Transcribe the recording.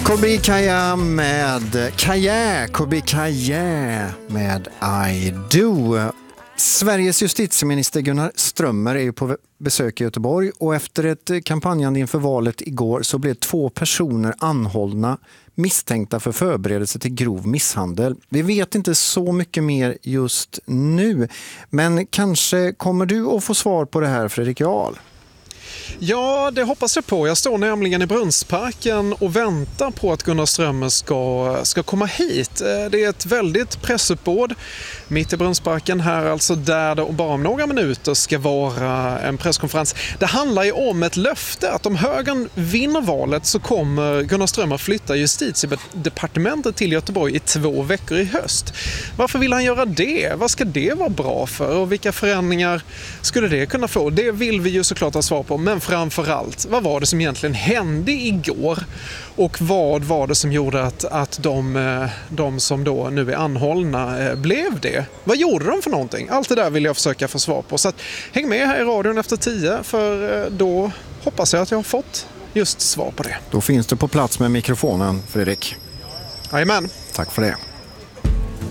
Kumbikaja med I Do. Sveriges justitieminister Gunnar Strömmer är ju på besök i Göteborg och efter ett kampanjande inför valet igår så blev 2 personer anhållna misstänkta för förberedelse till grov misshandel. Vi vet inte så mycket mer just nu, men kanske kommer du att få svar på det här, Fredrik Jarl? Ja, det hoppas jag på. Jag står nämligen i Brunnsparken och väntar på att Gunnar Strömmer ska komma hit. Det är ett väldigt pressuppbåd mitt i Brunnsparken här, alltså där det bara om några minuter ska vara en presskonferens. Det handlar ju om ett löfte att om högern vinner valet så kommer Gunnar Strömmer flytta justitiedepartementet till Göteborg i 2 veckor i höst. Varför vill han göra det? Vad ska det vara bra för? Och vilka förändringar skulle det kunna få? Det vill vi ju såklart ha svar på. Men framförallt, vad var det som egentligen hände igår? Och vad var det som gjorde att de som då nu är anhållna blev det? Vad gjorde de för någonting? Allt det där vill jag försöka få svar på. Så att, häng med här i radion efter 10, för då hoppas jag att jag har fått just svar på det. Då finns du på plats med mikrofonen, Fredrik. Jajamän. Tack för det.